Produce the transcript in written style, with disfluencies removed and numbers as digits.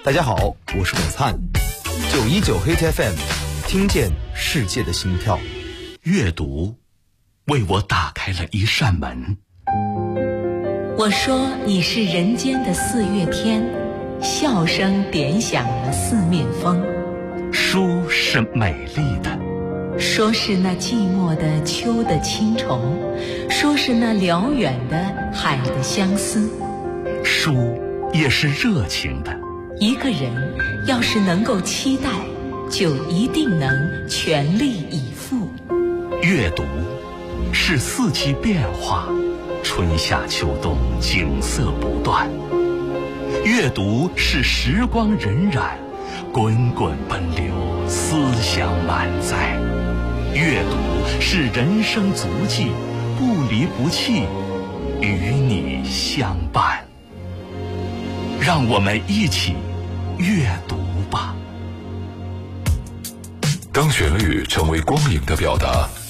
大家好，我是董灿，919黑 FM， 听见世界的心跳。 阅读为我打开了一扇门。 我说你是人间的四月天，笑声点响了四面风。 书是美丽的， 说是那寂寞的秋的青虫，说是那辽远的海的相思。 书也是热情的。 一个人要是能够期待，就一定能全力以赴。 阅读是四季变化，春夏秋冬景色不断。阅读是时光荏苒，滚滚奔流，思想满载。阅读是人生足迹，不离不弃，与你相伴。让我们一起阅读吧。 当旋律成为光影的表达，